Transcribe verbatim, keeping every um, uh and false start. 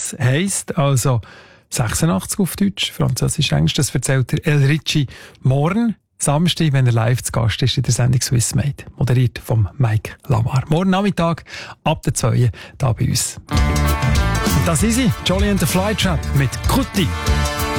das heisst. Also sechsundachtzig auf Deutsch, Französisch, Englisch. Das erzählt der El Ricci morgen, Samstag, wenn er live zu Gast ist in der Sendung Swiss Made. Moderiert vom Mike Lamar. Morgen Nachmittag ab der zwei hier bei uns. Und das ist sie, Jolly and the Flytrap mit Kutti.